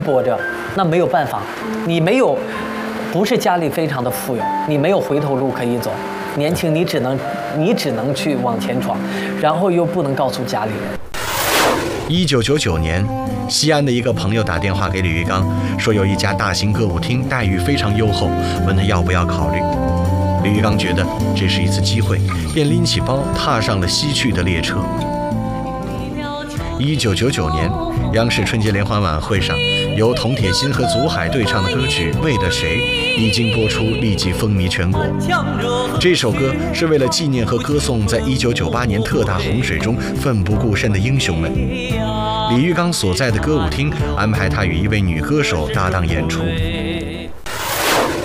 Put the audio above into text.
搏着，那没有办法，你不是家里非常的富有，你没有回头路可以走。年轻，你只能去往前闯，然后又不能告诉家里人。 1999年，西安的一个朋友打电话给李玉刚，说有一家大型歌舞厅待遇非常优厚，问他要不要考虑。李玉刚觉得这是一次机会，便拎起包踏上了西去的列车。1999年，央视春节联欢晚会上，由童铁心和祖海对唱的歌曲《为了谁》一经播出，立即风靡全国。这首歌是为了纪念和歌颂在1998年特大洪水中奋不顾身的英雄们。李玉刚所在的歌舞厅安排他与一位女歌手搭档演出。